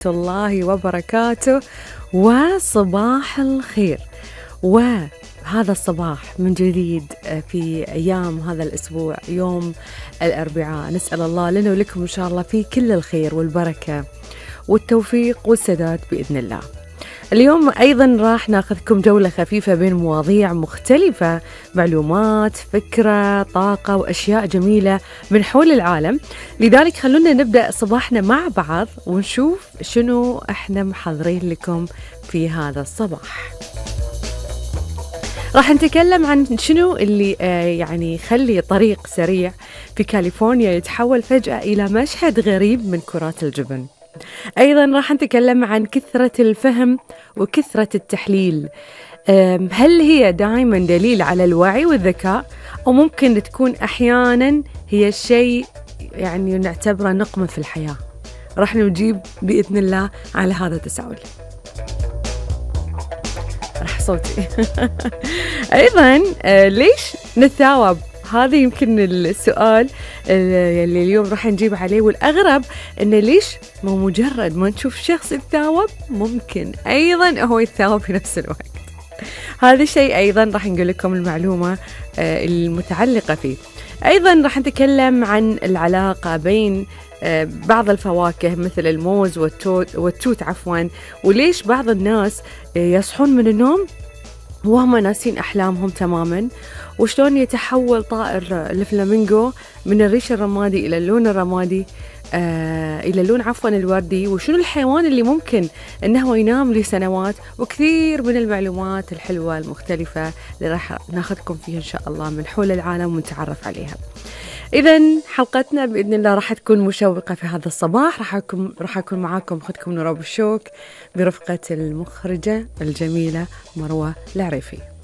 الله وبركاته وصباح الخير. وهذا الصباح من جديد في أيام هذا الأسبوع يوم الأربعاء، نسأل الله لنا ولكم إن شاء الله في كل الخير والبركة والتوفيق والسداد بإذن الله. اليوم أيضا راح ناخذكم جولة خفيفة بين مواضيع مختلفة، معلومات، فكرة، طاقة وأشياء جميلة من حول العالم. لذلك خلونا نبدأ صباحنا مع بعض ونشوف شنو احنا محضرين لكم في هذا الصباح. راح نتكلم عن شنو اللي يعني يخلي طريق سريع في كاليفورنيا يتحول فجأة إلى مشهد غريب من كرات الجبن. أيضا راح نتكلم عن كثرة الفهم وكثرة التحليل، هل هي دائما دليل على الوعي والذكاء، أو ممكن تكون أحيانا هي الشيء يعني نعتبره نقمة في الحياة؟ راح نجيب بإذن الله على هذا التساؤل. راح صوتي أيضا ليش نتثاوب؟ هذا يمكن السؤال اللي اليوم راح نجيب عليه، والأغرب إنه ليش مو مجرد ما نشوف شخص يتثاوب ممكن أيضا هو يتثاوب في نفس الوقت. هذا الشيء أيضا راح نقول لكم المعلومة المتعلقة فيه. أيضا راح نتكلم عن العلاقة بين بعض الفواكه مثل الموز والتوت وليش بعض الناس يصحون من النوم وهم ناسين أحلامهم تماماً، وشلون يتحول طائر الفلامينغو من الريش الرمادي إلى اللون الرمادي إلى اللون الوردي، وشنو الحيوان اللي ممكن أنه ينام لسنوات، وكثير من المعلومات الحلوة المختلفة اللي راح ناخذكم فيها إن شاء الله من حول العالم ونتعرف عليها. إذن حلقتنا بإذن الله راح تكون مشوقة في هذا الصباح. راح أكون معاكم أختكم نورا بالشوك برفقة المخرجة الجميلة مروة العريفي.